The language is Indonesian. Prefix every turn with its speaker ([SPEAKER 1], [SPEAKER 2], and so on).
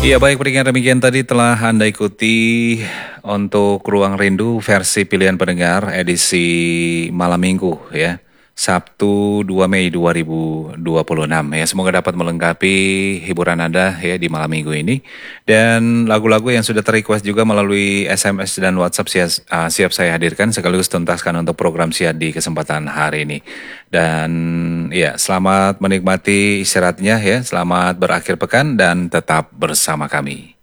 [SPEAKER 1] Iya baik, peringatan demikian tadi telah Anda ikuti untuk Ruang Rindu versi pilihan pendengar edisi malam minggu ya. Sabtu 2 Mei 2026 ya. Semoga dapat melengkapi hiburan Anda ya di malam minggu ini. Dan lagu-lagu yang sudah ter-request juga melalui SMS dan WhatsApp siap saya hadirkan sekaligus tuntaskan untuk program siar di kesempatan hari ini. Dan ya, selamat menikmati istirahatnya ya. Selamat berakhir pekan dan tetap bersama kami.